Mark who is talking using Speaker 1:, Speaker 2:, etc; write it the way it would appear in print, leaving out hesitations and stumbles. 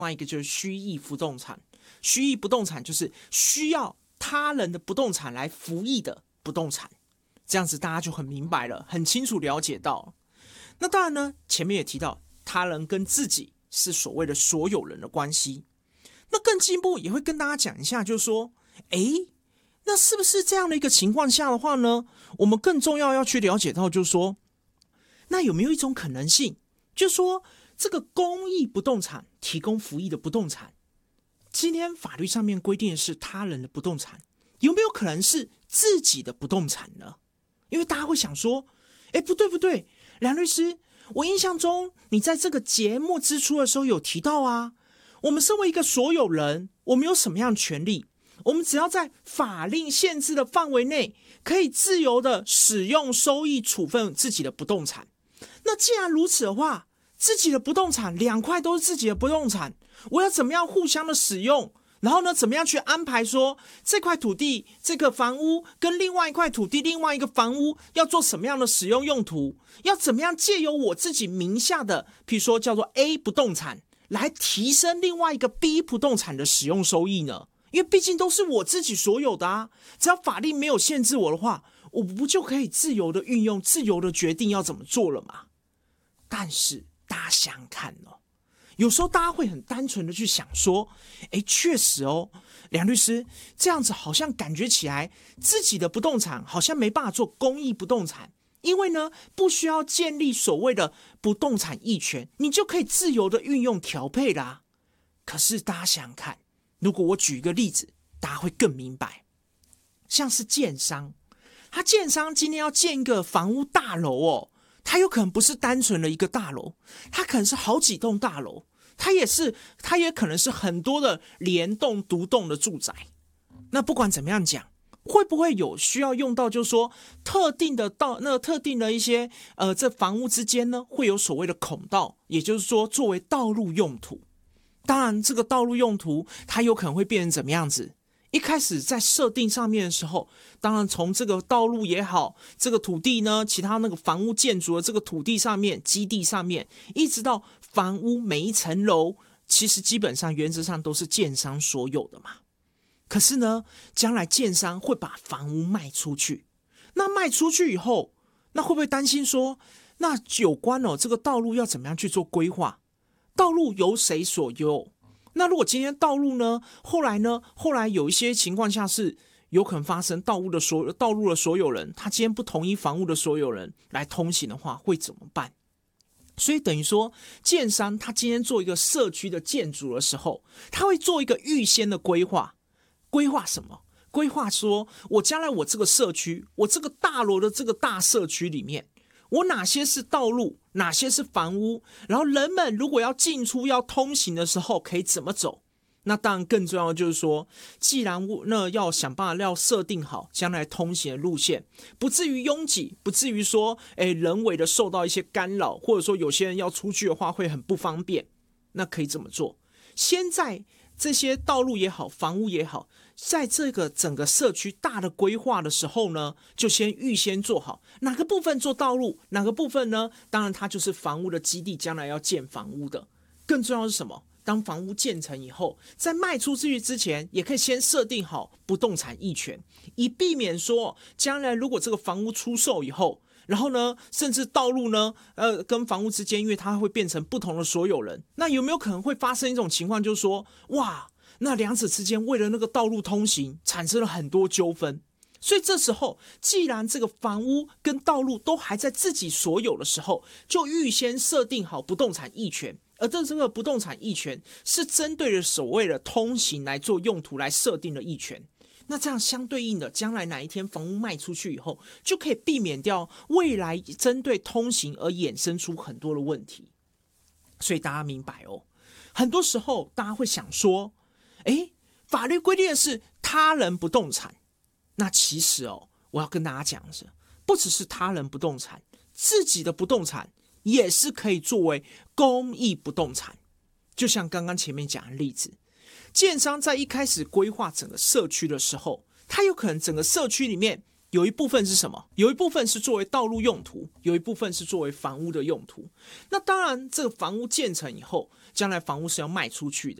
Speaker 1: 外一个就是虚役不动产。虚役不动产就是需要他人的不动产来服役的不动产。这样子大家就很明白了，很清楚了解到。那当然呢，前面也提到他人跟自己是所谓的所有人的关系。那更进一步也会跟大家讲一下，就是说，那是不是这样的一个情况下的话呢，我们更重要要去了解到，就是说，那有没有一种可能性，就是说，这个公益不动产提供服役的不动产，今天法律上面规定的是他人的不动产，有没有可能是自己的不动产呢？因为大家会想说，不对，梁律师，我印象中你在这个节目之初的时候有提到啊，我们身为一个所有人，我们有什么样的权利？我们只要在法令限制的范围内，可以自由的使用、收益、处分自己的不动产。那既然如此的话，自己的不动产两块都是自己的不动产，我要怎么样互相的使用？然后呢，怎么样去安排说这块土地、这个房屋跟另外一块土地、另外一个房屋要做什么样的使用用途？要怎么样借由我自己名下的，比如说叫做 A 不动产，来提升另外一个 B 不动产的使用收益呢？因为毕竟都是我自己所有的啊，只要法令没有限制我的话，我不就可以自由的运用、自由的决定要怎么做了吗？但是大家想想看哦，有时候大家会很单纯的去想说，确实哦，梁律师这样子好像感觉起来自己的不动产好像没办法做公益不动产，因为呢不需要建立所谓的不动产役权，你就可以自由的运用调配啦。可是大家想想看，如果我举一个例子，大家会更明白。像是建商，他建商今天要建一个房屋大楼哦，他有可能不是单纯的一个大楼，他可能是好几栋大楼，他也可能是很多的联动独栋的住宅。那不管怎么样讲，会不会有需要用到，就是说特定的一些这房屋之间呢，会有所谓的孔道，也就是说作为道路用途。当然这个道路用途它有可能会变成怎么样子，一开始在设定上面的时候，当然从这个道路也好，这个土地呢，其他那个房屋建筑的这个土地上面、基地上面，一直到房屋每一层楼，其实基本上原则上都是建商所有的嘛。可是呢，将来建商会把房屋卖出去，那卖出去以后，那会不会担心说，那有关这个道路要怎么样去做规划？道路由谁所有？那如果今天道路呢，后来有一些情况下是有可能发生道路的所有人，他今天不同意房屋的所有人来通行的话，会怎么办？所以等于说，建商他今天做一个社区的建筑的时候，他会做一个预先的规划。规划什么？规划说，我将来我这个社区，我这个大楼的这个大社区里面，我哪些是道路，哪些是房屋，然后人们如果要进出要通行的时候可以怎么走。那当然更重要的就是说，既然那要想办法要设定好将来通行的路线，不至于拥挤，不至于说人为的受到一些干扰，或者说有些人要出去的话会很不方便，那可以怎么做？先在这些道路也好，房屋也好，在这个整个社区大的规划的时候呢，就先预先做好哪个部分做道路，哪个部分呢，当然它就是房屋的基地，将来要建房屋的。更重要的是什么？当房屋建成以后，在卖出去之前，也可以先设定好不动产役权，以避免说将来如果这个房屋出售以后，然后呢，甚至道路呢，跟房屋之间，因为它会变成不同的所有人，那有没有可能会发生一种情况，就是说，哇，那两者之间为了那个道路通行，产生了很多纠纷。所以这时候，既然这个房屋跟道路都还在自己所有的时候，就预先设定好不动产役权。而这个不动产役权是针对着所谓的通行来做用途来设定的役权。那这样相对应的，将来哪一天房屋卖出去以后，就可以避免掉未来针对通行而衍生出很多的问题。所以大家明白哦，很多时候大家会想说，法律规定的是他人不动产，那其实我要跟大家讲的是，不只是他人不动产，自己的不动产也是可以作为公益不动产。就像刚刚前面讲的例子，建商在一开始规划整个社区的时候，他有可能整个社区里面有一部分是什么？有一部分是作为道路用途，有一部分是作为房屋的用途。那当然，这个房屋建成以后，将来房屋是要卖出去的。